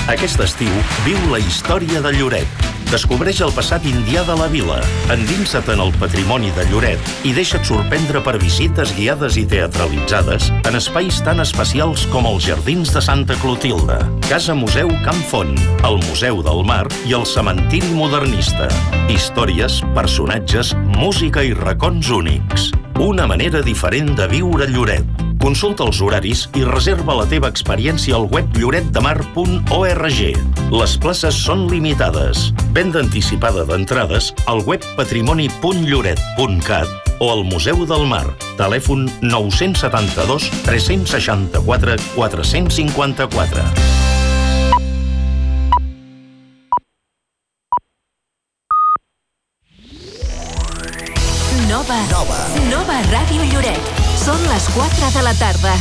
Aquest estiu viu la història de Lloret. Descobreix el passat indià de la vila, endinsa't en el patrimoni de Lloret i deixa't sorprendre per visites guiades i teatralitzades en espais tan especials com els Jardins de Santa Clotilde, Casa Museu Camp Font, el Museu del Mar i el Cementiri Modernista. Històries, personatges, música i racons únics. Una manera diferent de viure Lloret. Consulta els horaris i reserva la teva experiència al web lloretdemar.org. Les places són limitades. Venda anticipada d'entrades al web patrimoni.lloret.cat o al Museu del Mar. Telèfon 972 364 454. Nova Ràdio Lloret. Són les 4 de la tarda.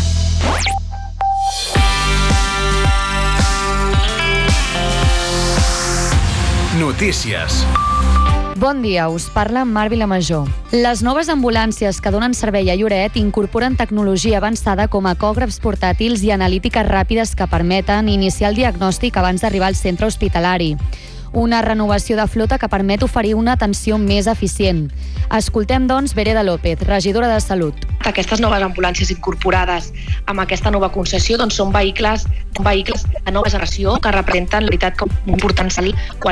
Notícies. Bon dia, us parla Mar Vilamajor. Les noves ambulàncies que donen servei a Lloret incorporen tecnologia avançada com ecògrafs portàtils i analítiques ràpides que permeten iniciar el diagnòstic abans d'arribar al centre hospitalari. Una renovació de flota que permet oferir una atenció més eficient. Escoltem, doncs, Vereda López, regidora de Salut. Aquestes noves ambulàncies incorporades amb aquesta nova concessió són vehicles de nova generació que representen, la veritat, com un important salt